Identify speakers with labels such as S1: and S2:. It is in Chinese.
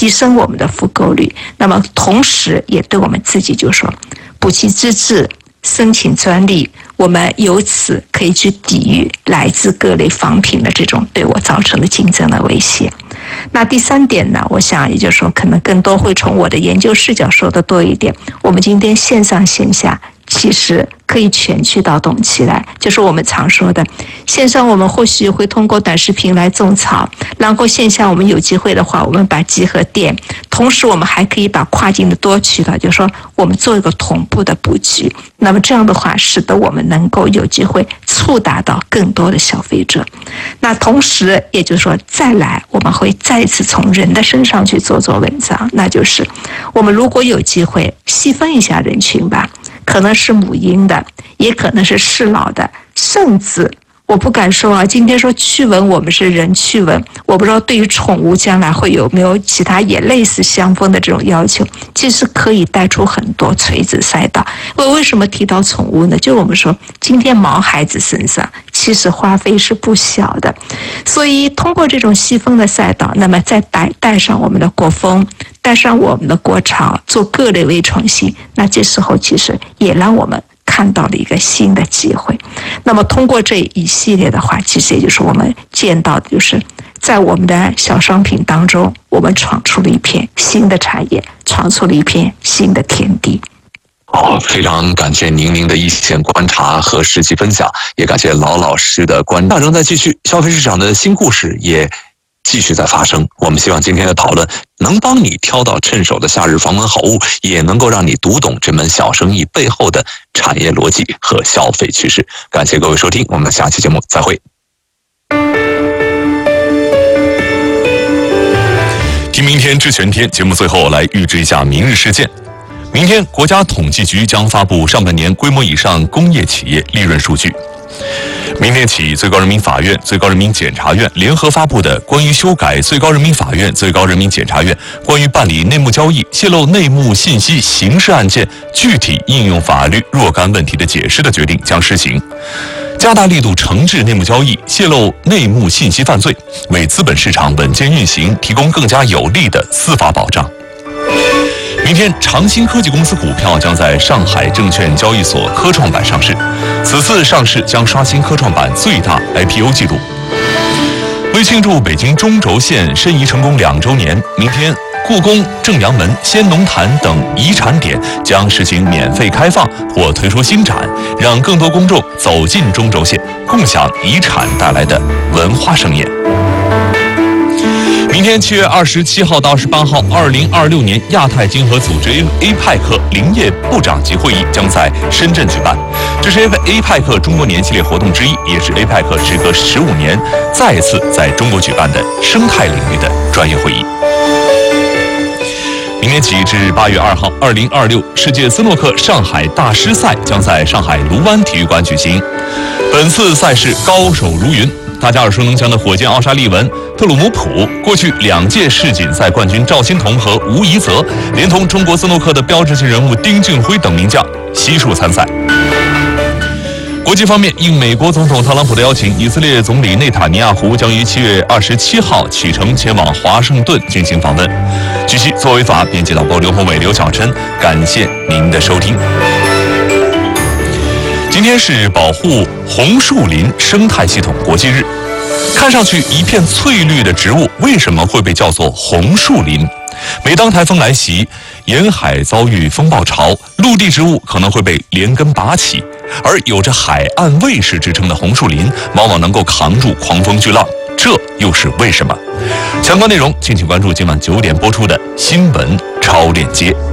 S1: 提升我们的复购率，那么同时也对我们自己就说，补齐资质，申请专利，我们由此可以去抵御来自各类仿品的这种对我造成的竞争的威胁。那第三点呢，我想也就是说，可能更多会从我的研究视角说的多一点。我们今天线上线下其实可以全渠道动起来，就是我们常说的，线上我们或许会通过短视频来种草，然后线下我们有机会的话，我们把集合店，同时我们还可以把跨境的多渠道，就是说我们做一个同步的布局。那么这样的话，使得我们能够有机会触达到更多的消费者。那同时也就是说，再来我们会再次从人的身上去做文章，那就是我们如果有机会细分一下人群吧，可能是母婴的，也可能是适老的，甚至我不敢说啊，今天说驱蚊，我们是人驱蚊，我不知道对于宠物将来会有没有其他也类似相关的这种要求，其实可以带出很多垂直赛道。为什么提到宠物呢？就我们说今天毛孩子身上其实花费是不小的，所以通过这种细分的赛道，那么再带上我们的国风，带上我们的国潮，做各类微创新，那这时候其实也让我们看到了一个新的机会。那么通过这一系列的话，其实也就是我们见到的，就是在我们的小商品当中，我们闯出了一片新的产业，闯出了一片新的天地。
S2: 非常感谢您的一线观察和实际分享，也感谢老老师的观察。仍在继续，消费市场的新故事也继续在发生。我们希望今天的讨论能帮你挑到趁手的夏日防蚊好物，也能够让你读懂这门小生意背后的产业逻辑和消费趋势。感谢各位收听，我们下期节目再会。
S3: 听明天知全天节目最后来预知一下明日事件。明天国家统计局将发布上半年规模以上工业企业利润数据。明天起，最高人民法院、最高人民检察院联合发布的关于修改最高人民法院、最高人民检察院关于办理内幕交易、泄露内幕信息刑事案件具体应用法律若干问题的解释的决定将施行，加大力度惩治内幕交易、泄露内幕信息犯罪，为资本市场稳健运行提供更加有力的司法保障。明天，长兴科技公司股票将在上海证券交易所科创板上市，此次上市将刷新科创板最大 IPO 记录。为庆祝北京中轴线申遗成功2周年，明天故宫、正阳门、先农坛等遗产点将实行免费开放或推出新展，让更多公众走进中轴线，共享遗产带来的文化盛宴。明天7月27号到28号，2026年亚太经合组织 APEC 林业部长级会议将在深圳举办。这是 APEC 中国年系列活动之一，也是 APEC 时隔15年再次在中国举办的生态领域的专业会议。明天起至8月2号，2026世界斯诺克上海大师赛将在上海卢湾体育馆举行。本次赛事高手如云，大家耳熟能详的火箭奥沙利文、特鲁姆普，过去2届世锦赛冠军赵欣彤和吴怡泽，连同中国斯诺克的标志性人物丁俊晖等名将悉数参赛。国际方面，应美国总统特朗普的邀请，以色列总理内塔尼亚胡将于7月27号启程前往华盛顿进行访问。据悉，作为法编辑导播刘宏伟、刘晓琛，感谢您的收听。今天是保护红树林生态系统国际日。看上去一片翠绿的植物，为什么会被叫做红树林？每当台风来袭，沿海遭遇风暴潮，陆地植物可能会被连根拔起，而有着海岸卫士之称的红树林，往往能够扛住狂风巨浪，这又是为什么？相关内容敬请关注今晚9点播出的新闻超链接。